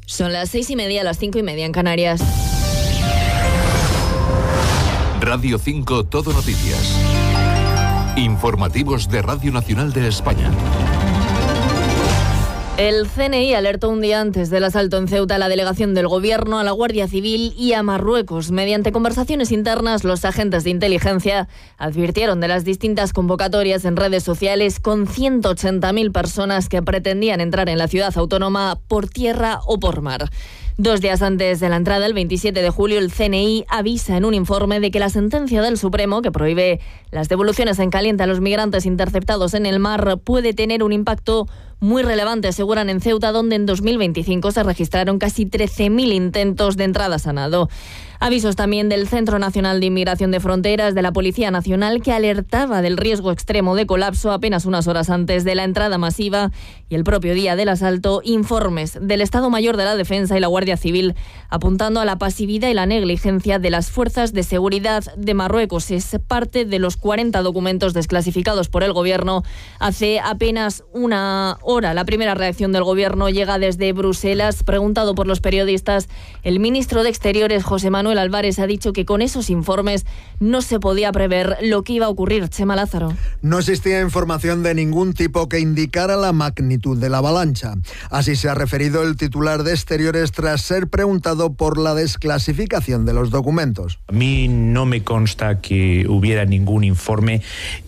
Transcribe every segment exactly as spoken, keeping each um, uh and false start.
Son las seis y media, las cinco y media en Canarias. Radio cinco Todo Noticias. Informativos de Radio Nacional de España. El C N I alertó un día antes del asalto en Ceuta a la delegación del Gobierno, a la Guardia Civil y a Marruecos. Mediante conversaciones internas, los agentes de inteligencia advirtieron de las distintas convocatorias en redes sociales con ciento ochenta mil personas que pretendían entrar en la ciudad autónoma por tierra o por mar. Dos días antes de la entrada, el veintisiete de julio, el C N I avisa en un informe de que la sentencia del Supremo, que prohíbe las devoluciones en caliente a los migrantes interceptados en el mar, puede tener un impacto muy relevante, aseguran en Ceuta, donde en dos mil veinticinco se registraron casi trece mil intentos de entradas a nado. Avisos también del Centro Nacional de Inmigración de Fronteras, de la Policía Nacional, que alertaba del riesgo extremo de colapso apenas unas horas antes de la entrada masiva, y el propio día del asalto, informes del Estado Mayor de la Defensa y la Guardia Civil apuntando a la pasividad y la negligencia de las fuerzas de seguridad de Marruecos. Es parte de los cuarenta documentos desclasificados por el Gobierno hace apenas una hora. La primera reacción del Gobierno llega desde Bruselas. Preguntado por los periodistas, el ministro de Exteriores, José Manuel Manuel Álvarez, ha dicho que con esos informes no se podía prever lo que iba a ocurrir. Chema Lázaro. No existía información de ningún tipo que indicara la magnitud de la avalancha. Así se ha referido el titular de Exteriores tras ser preguntado por la desclasificación de los documentos. A mí no me consta que hubiera ningún informe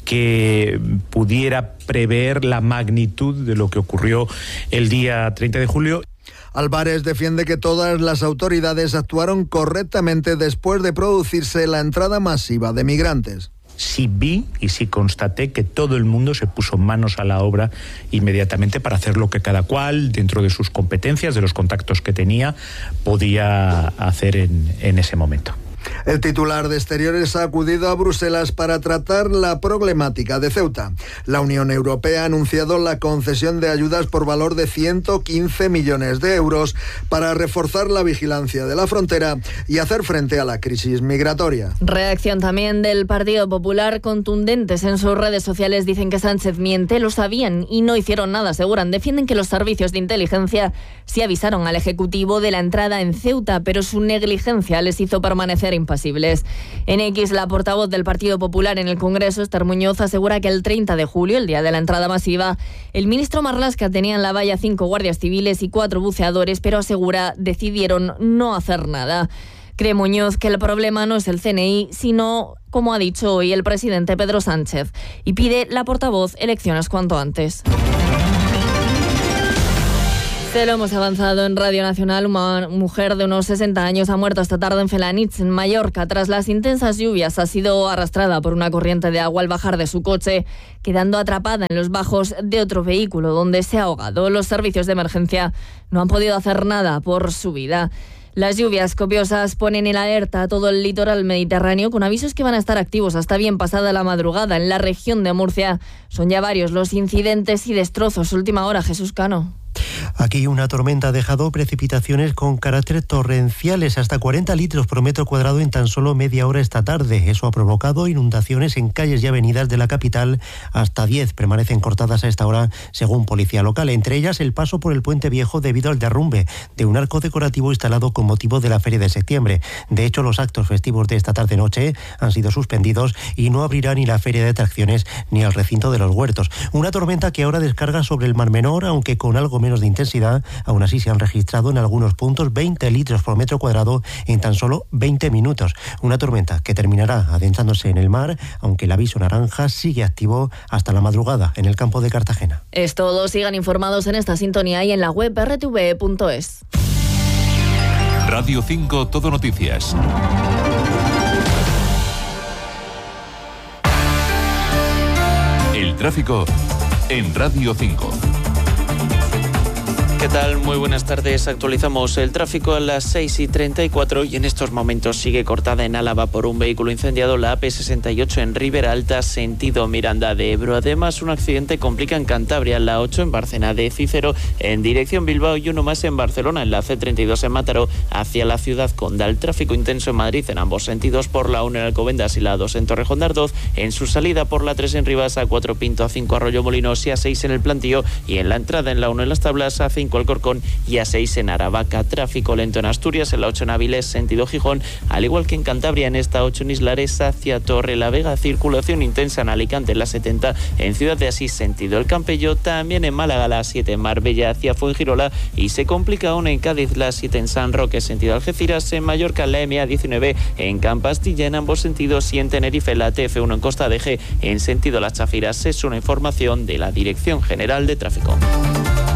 que pudiera prever la magnitud de lo que ocurrió el día treinta de julio. Álvarez defiende que todas las autoridades actuaron correctamente después de producirse la entrada masiva de migrantes. Sí vi y sí constaté que todo el mundo se puso manos a la obra inmediatamente para hacer lo que cada cual, dentro de sus competencias, de los contactos que tenía, podía hacer en, en ese momento. El titular de Exteriores ha acudido a Bruselas para tratar la problemática de Ceuta. La Unión Europea ha anunciado la concesión de ayudas por valor de ciento quince millones de euros para reforzar la vigilancia de la frontera y hacer frente a la crisis migratoria. Reacción también del Partido Popular. Contundentes en sus redes sociales dicen que Sánchez miente, lo sabían y no hicieron nada, aseguran. Defienden que los servicios de inteligencia sí avisaron al Ejecutivo de la entrada en Ceuta, pero su negligencia les hizo permanecer impasibles. En X, la portavoz del Partido Popular en el Congreso, Esther Muñoz, asegura que el treinta de julio, el día de la entrada masiva, el ministro Marlaska tenía en la valla cinco guardias civiles y cuatro buceadores, pero asegura decidieron no hacer nada. Cree Muñoz que el problema no es el C N I, sino, como ha dicho hoy el presidente Pedro Sánchez, y pide la portavoz elecciones cuanto antes. Te lo hemos avanzado en Radio Nacional. Una mujer de unos sesenta años ha muerto esta tarde en Felanitx, en Mallorca. Tras las intensas lluvias, ha sido arrastrada por una corriente de agua al bajar de su coche, quedando atrapada en los bajos de otro vehículo, donde se ha ahogado. Los servicios de emergencia no han podido hacer nada por su vida. Las lluvias copiosas ponen en alerta a todo el litoral mediterráneo, con avisos que van a estar activos hasta bien pasada la madrugada. En la región de Murcia son ya varios los incidentes y destrozos. Última hora, Jesús Cano. Aquí una tormenta ha dejado precipitaciones con carácter torrenciales, hasta cuarenta litros por metro cuadrado en tan solo media hora esta tarde. Eso ha provocado inundaciones en calles y avenidas de la capital. Hasta diez permanecen cortadas a esta hora, según policía local. Entre ellas, el paso por el Puente Viejo debido al derrumbe de un arco decorativo instalado con motivo de la Feria de Septiembre. De hecho, los actos festivos de esta tarde-noche han sido suspendidos y no abrirá ni la Feria de Atracciones ni el recinto de los huertos. Una tormenta que ahora descarga sobre el Mar Menor, aunque con algo menos de intensidad. Aún así se han registrado en algunos puntos veinte litros por metro cuadrado en tan solo veinte minutos. Una tormenta que terminará adentrándose en el mar, aunque el aviso naranja sigue activo hasta la madrugada en el campo de Cartagena. Es todo. Sigan informados en esta sintonía y en la web erre te ve punto es. Radio cinco Todo Noticias. El tráfico en Radio cinco. ¿Qué tal? Muy buenas tardes. Actualizamos el tráfico a las seis y treinta y cuatro y en estos momentos sigue cortada en Álava por un vehículo incendiado la A P sesenta y ocho en Ribera Alta, sentido Miranda de Ebro. Además, un accidente complica en Cantabria, la ocho en Bárcena de Cícero en dirección Bilbao y uno más en Barcelona, en la C treinta y dos en Mataró hacia la ciudad Condal. Tráfico intenso en Madrid en ambos sentidos por la uno en Alcobendas y la dos en Torrejón de Ardoz. En su salida por la tres en Rivas, a cuatro Pinto, a cinco Arroyo Molinos y a seis en el Plantío, y en la entrada en la uno en Las Tablas, a cinco cinco Alcorcón y A seis en Aravaca. Tráfico lento en Asturias, en la ocho en Avilés, sentido Gijón, al igual que en Cantabria, en esta ocho en Islares hacia Torrelavega. Circulación intensa en Alicante, en la setenta, en Ciudad de Asís, sentido El Campello. También en Málaga, la siete en Marbella hacia Fuengirola, y se complica aún en Cádiz, la siete en San Roque, sentido Algeciras. En Mallorca, la M A diecinueve en Campastilla, en ambos sentidos, y en Tenerife, la T F uno en Costa de G, en sentido Las Chafiras. Es una información de la Dirección General de Tráfico.